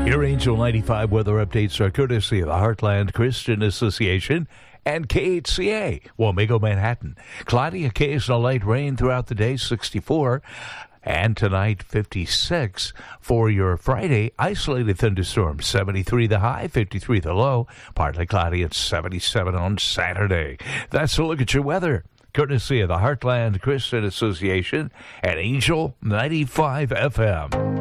Your Angel 95 weather updates are courtesy of the Heartland Christian Association and KHCA, Wamego, Manhattan. Cloudy, occasional light rain throughout the day, 64. And tonight, 56. For your Friday, isolated thunderstorms, 73 the high, 53 the low. Partly cloudy at 77 on Saturday. That's a look at your weather, courtesy of the Heartland Christian Association and Angel 95 FM.